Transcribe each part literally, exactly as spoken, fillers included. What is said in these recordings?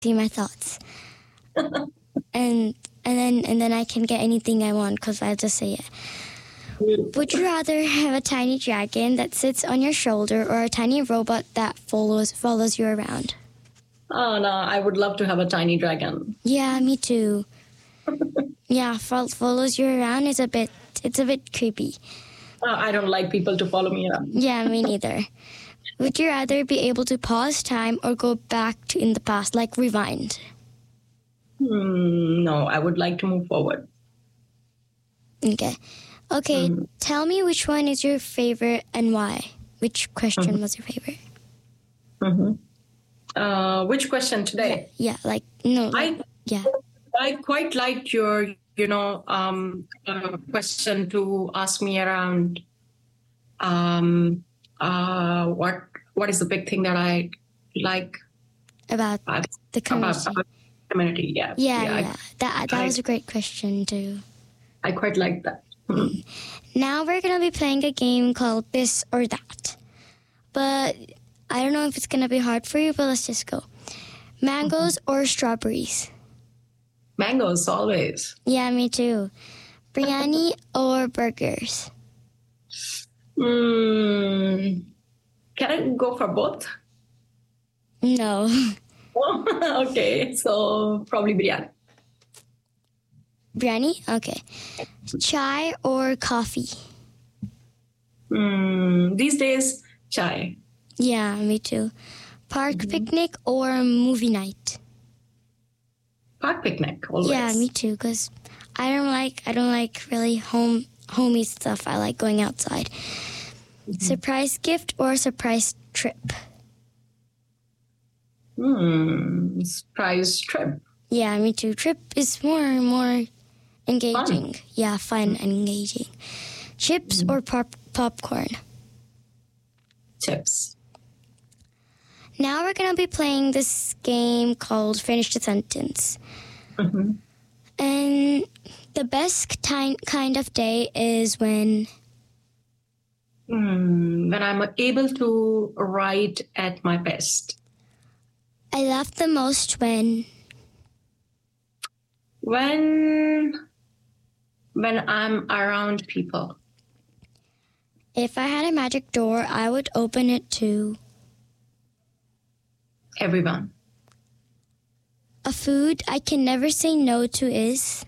see my thoughts. and and then and then I can get anything I want because I just say it. Would you rather have a tiny dragon that sits on your shoulder or a tiny robot that follows follows you around? Oh, no, I would love to have a tiny dragon. Yeah, me too. Yeah, fo- follows you around is a bit, it's a bit creepy. Uh, I don't like people to follow me around. Yeah, me neither. Would you rather be able to pause time or go back to in the past, like rewind? Hmm, no, I would like to move forward. Okay. Okay, Mm. tell me which one is your favorite and why. Which question Mhm. was your favorite? Mm-hmm. Uh, which question today? Yeah, like, no. Like, I yeah. I quite liked your, you know, um, uh, question to ask me around um, uh, what what is the big thing that I like About uh, the community. about, about community. Yeah, yeah, yeah. I, that that I- was a great question, too. I quite like that. Mhm. Now we're going to be playing a game called This or That. But I don't know if it's going to be hard for you, but let's just go. Mangoes or strawberries? Mangoes always. Yeah, me too. Biryani or burgers? Mm, can I go for both? No. Oh, okay, so probably biryani. Biryani? Okay. Chai or coffee? Mm, these days, chai. Yeah, me too. Park picnic or movie night? Park picnic always. Yeah, me too. Cause I don't like I don't like really home homey stuff. I like going outside. Surprise gift or surprise trip? Hmm, surprise trip. Yeah, me too. Trip is more more engaging. Yeah, fun and engaging. Chips or pop popcorn? Chips. Now we're gonna be playing this game called Finish the Sentence. Mhm. And the best ti- kind of day is when Hmm, when I'm able to write at my best. I laugh the most when When when I'm around people. if I had a magic door, I would open it to Everyone. a food I can never say no to is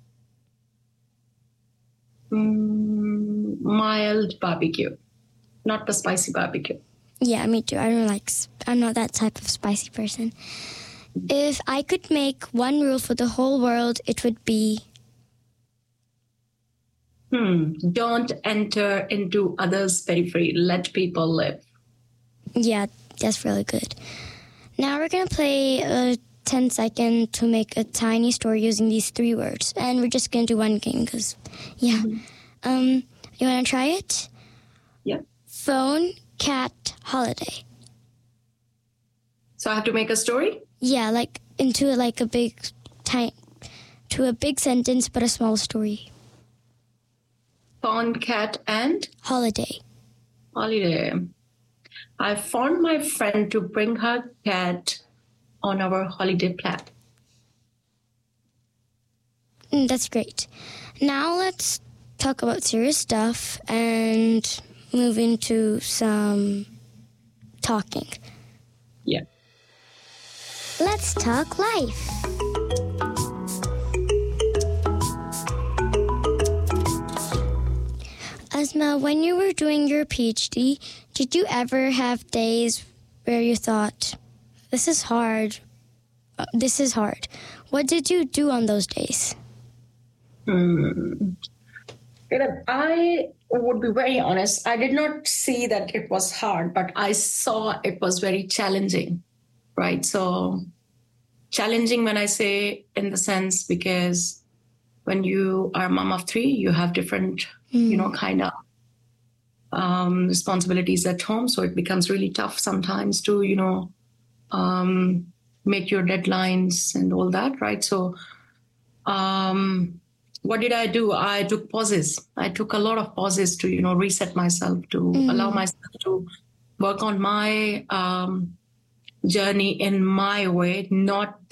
Mm, mild barbecue, not the spicy barbecue. yeah, me too. I don't like. s- I'm not that type of spicy person. If I could make one rule for the whole world, it would be Hmm. Don't enter into others' periphery. Let people live. yeah, that's really good. Now we're gonna play a ten second to make a tiny story using these three words, and we're just gonna do one game because, yeah. Um, you wanna try it? Yeah. Phone, cat, holiday. So I have to make a story? Yeah, like into like a big, tiny, to a big sentence, but a small story. Phone, cat, and Holiday. holiday. I found my friend to bring her cat on our holiday plan. Mm, that's great. Now let's talk about serious stuff and move into some talking. Yeah. Let's talk life. Asma, when you were doing your PhD, did you ever have days where you thought, this is hard, uh, this is hard? What did you do on those days? Hmm. You know, I would be very honest. I did not see that it was hard, but I saw it was very challenging, right? So challenging when I say in the sense because when you are a mom of three, you have different, you know, kind of um, responsibilities at home. So it becomes really tough sometimes to, you know, um, make your deadlines and all that, right? So um, what did I do? I took pauses. I took a lot of pauses to, you know, reset myself, to allow myself to work on my um, journey in my way, not